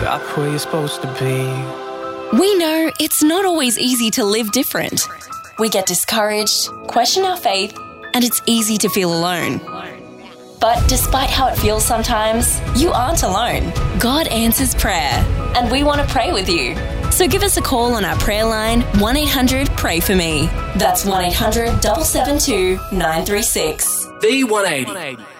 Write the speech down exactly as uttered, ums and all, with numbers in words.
Stop where you're supposed to be. We know it's not always easy to live different. We get discouraged, question our faith, and it's easy to feel alone. But despite how it feels sometimes, you aren't alone. God answers prayer, and we want to pray with you. So give us a call on our prayer line, one eight hundred pray for me. That's one eight hundred seven seven two nine three six. The one eighty.